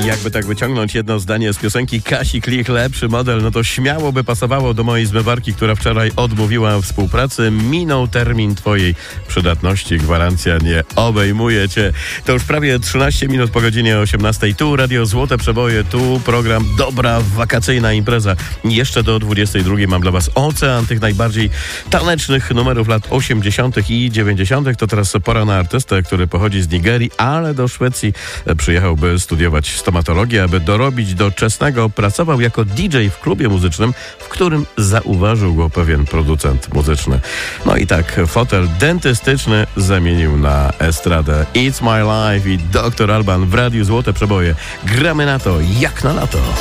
Jakby tak wyciągnąć jedno zdanie z piosenki Kasi Klich, lepszy model, no to śmiało by pasowało do mojej zmywarki, która wczoraj odmówiła współpracy. Minął termin twojej przydatności, gwarancja nie obejmuje cię. To już prawie 13 minut po godzinie 18. Tu Radio Złote Przeboje, tu program Dobra Wakacyjna Impreza. Jeszcze do 22 mam dla was ocean tych najbardziej tanecznych numerów lat 80. i 90. To teraz pora na artystę, który pochodzi z Nigerii, ale do Szwecji przyjechał, by studiować stomatologię, aby dorobić do czesnego. Pracował jako DJ w klubie muzycznym, w którym zauważył go pewien producent muzyczny. No i tak fotel dentystyczny zamienił na estradę. It's My Life i Dr. Alban w Radiu Złote Przeboje. Gramy na to jak na lato.